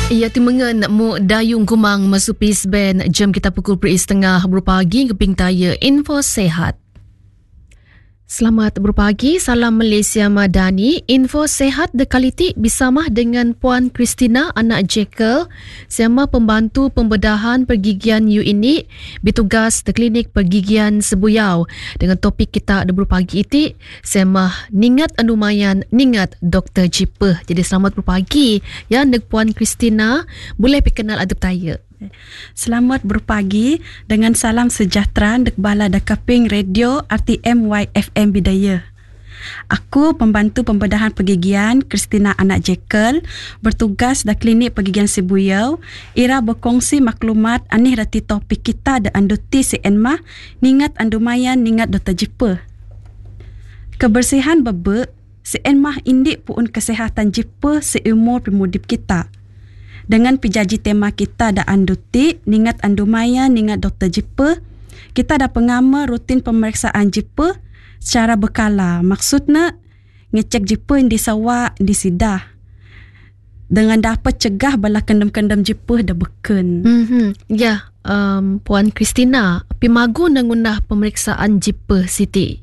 Ia timengen mu dayung kumang masupis band jam kita pukul 3:30 berpagi keping taya info sehat. Selamat berpagi, salam Malaysia Madani. Info sehat dekaliti bersama dengan Puan Christina anak Jekyll, siapa pembantu pembedahan pergigian U ini bertugas di klinik pergigian Sebuyau. Dengan topik kita di berpagi itu, siapa ningat anumayan ningat Dr. Jipeh. Jadi selamat berpagi ya nek Puan Christina, boleh perkenal adep taya. Selamat berpagi dengan salam sejahtera dek bala dekaping radio RTM YFM Bidaya. Aku pembantu pembedahan pergigian Christina anak Jekyll, bertugas di klinik pergigian Sebuyau. Ira berkongsi maklumat anih rati topik kita da anduti si enmah ningat andumayan ningat Dr. Jipeh. Kebersihan bebe si enmah indik puun kesehatan Jipeh seumur pemudip kita. Dengan pijaji tema kita da anduti, ningat andumaya, ningat Dr. Jipeh, kita da pengama rutin pemeriksaan Jipeh secara berkala. Maksudnya, ngecek Jipeh di sawak, di sidah. Dengan dapat cegah bala kendam-kendam Jipeh da beken. Ya, Puan Christina, pimagu nangunah pemeriksaan Jipeh Siti.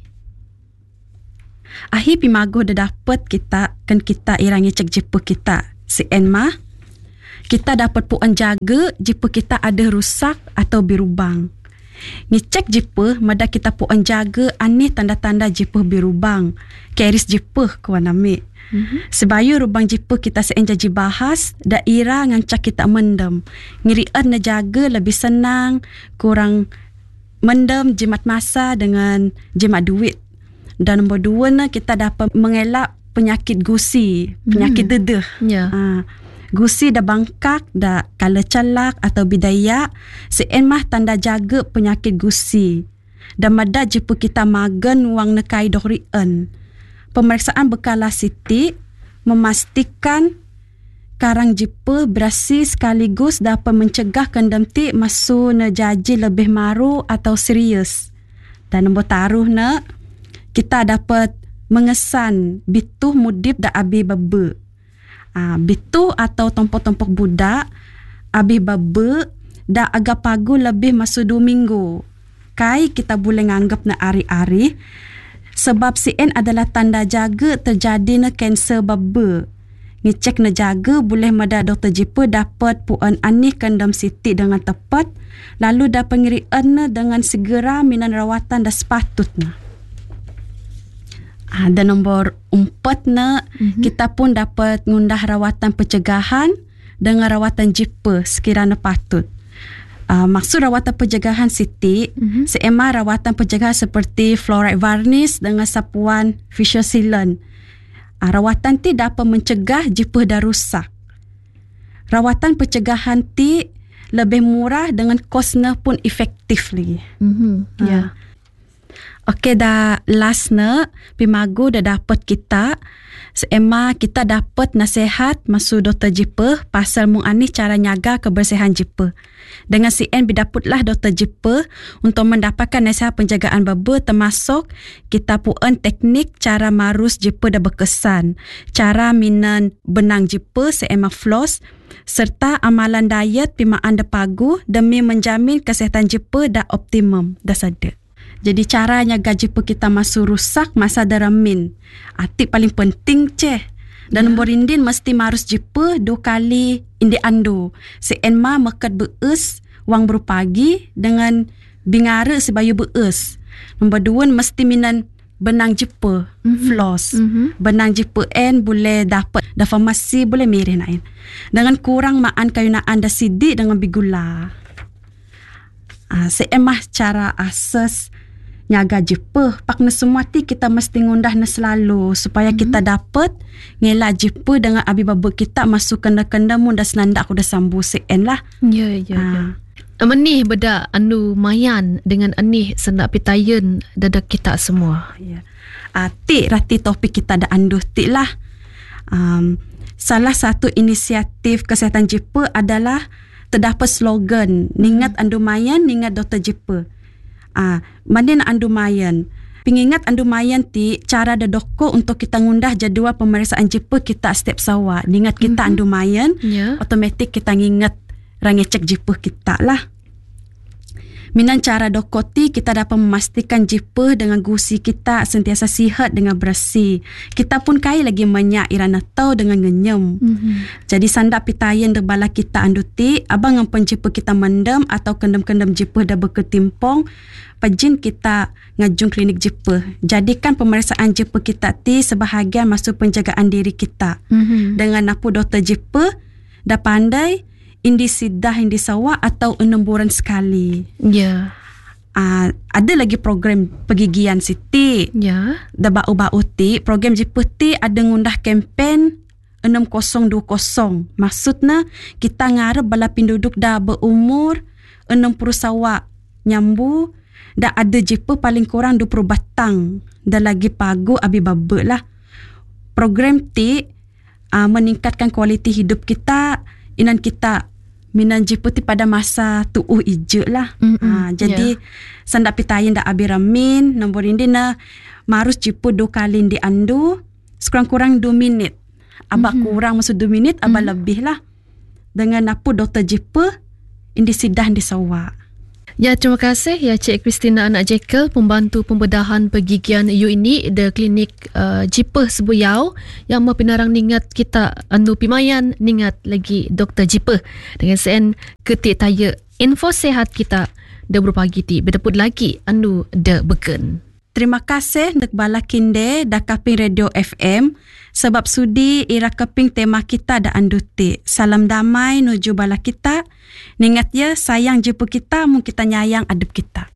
Ahi pimagu da dapat kita, kan kita irang ngecek Jipeh kita. Si enmah, kita dapat puan jaga Jipeh kita ada rusak atau berubang. Ngecek Jipeh mada kita puan jaga aneh tanda-tanda Jipeh berubang. Keris Jipeh kawan amik. Sebaya rubang Jipeh kita seenjaji bahas, daerah ngancak kita mendem. Ngirian na jaga lebih senang, kurang mendem jimat masa dengan jimat duit. Dan nombor 2 kita dapat mengelak penyakit gusi, penyakit dedeh. Gusi dah bangkak, dah kala calak atau bidayak, seen mah tanda jaga penyakit gusi. Dan mada Jipeh kita magen wang nekai dohrien. Pemeriksaan berkala siti memastikan karang Jipeh berasi sekaligus dapat mencegah kendam ti masuk na jaji lebih maru atau serius. Dan nombor taruh na, kita dapat mengesan bituh mudip da abi bebe. Bitu atau tompok-tompok budak habis bebe dah agak pagu lebih masuk 2 minggu. Kai kita boleh nganggap na ari-ari sebab CN adalah tanda jaga terjadi na kanser bebe. Ngecek na jaga boleh mada Dr. Jipeh dapat puan anih kendam siti dengan tepat, lalu dah pengirian na dengan segera minan rawatan dah sepatutnya. Dan nombor 4 na, kita pun dapat ngundah rawatan pencegahan dengan rawatan Jipeh sekiranya patut. Maksud rawatan pencegahan siti, seema rawatan pencegahan seperti fluoride varnish dengan sapuan facial sealant. Rawatan ti dapat mencegah Jipeh dah rusak. Rawatan pencegahan ti lebih murah dengan kosnya pun efektif lagi. Okey, dah last na pimagu dah dapat kita seema kita dapat nasihat masuk Dr. Jipeh pasal mung ani cara nyaga kebersihan Jipeh. Dengan CN bidaputlah Dr. Jipeh untuk mendapatkan nasihat penjagaan bebe termasuk kita puan teknik cara marus Jipeh dah berkesan, cara minan benang Jipeh seema floss serta amalan diet pimaan dah pagu demi menjamin kesihatan Jipeh dah optimum dah sada. Jadi caranya Jipeh kita masuk rusak masa daramin. Tip paling penting Dan nombor indin mesti marus Jipeh 2 kali indi andu. Si enma mekat beus wang berpagi dengan bingara sebaya beus. Nombor 2 mesti minan benang Jipeh, floss. Benang Jipeh boleh dapat da farmasi boleh mirih nain. Dengan kurang maan kayunaan da sidik dengan bigula. Si emah cara asas nyaga Jipeh. Pakna semua ti kita mesti ngundah na selalu supaya kita dapat ngelak Jipeh dengan abi babak kita masuk kenda-kenda mun dah senanda aku dah sambu CN lah. Ya. Menih beda anu mayan dengan anih sendak pitayen dadak kita semua. Ti rati topik kita dah anduh ti lah. Salah satu inisiatif kesihatan Jipeh adalah terdapat slogan ningat andumayan ningat Dr. Jipeh. Mana nak andumayan? Pengingat andu mayan ti cara da doko untuk kita ngundah jadual pemeriksaan jipa kita setiap sawa. Ningat kita andu mayan, otomatik kita ngingat rangecek jipa kita lah. Minan cara doko ti kita dapat memastikan jipa dengan gusi kita sentiasa sihat dengan bersih. Kita pun kai lagi menyak irana tau dengan ngenyem. Jadi sandak pitayen de bala kita andu ti, abang ngampen jipa kita mendem atau kendem-kendem jipa dah berketimpong, pajin kita ngajung klinik jipa. Jadikan pemeriksaan jipa kita ti sebahagian masuk penjagaan diri kita. Dengan apa doktor jipa dah pandai indi sidah, indi sawa atau 6 bulan sekali. Ya. Ada lagi program pegigian siti. Ya. Da bau-bau ti, program jipa ti ada ngundah kempen 6020. Maksudnya kita ngarep bala penduduk dah berumur 60 sawa nyambu, dah ada jipa paling kurang 20 batang. Dah lagi pagu abi babak lah. Program ti meningkatkan kualiti hidup kita, inan kita minan jipa ti pada masa tuuh ije lah. Jadi sandak pitayin dah abi ramin, nombor ini na marus jipa 2 kali di andu, sekurang-kurang 2 minit. Abak kurang masuk 2 minit, abak lebih lah. Dengan apa doktor jipa, indi sidah di sawa. Ya, terima kasih ya Cik Christina Anak Jekyll, pembantu pembedahan pergigian you ini di klinik jipa Sebuyau yang mempinarang ningat kita anu pimayan ningat lagi Dr. Jipa. Dengan sen ketik taya info sehat kita dah berpagi ti berdeput lagi anu dah beken. Terima kasih nek bala kinde dah kaping radio FM sebab sudi ira kaping tema kita dah anduti. Salam damai nuju bala kita. Ningat ya sayang jipa kita, mun kita nyayang adep kita.